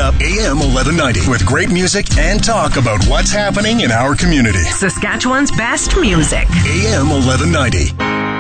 Up AM 1190 with great music and talk about what's happening in our community. Saskatchewan's best music. AM 1190.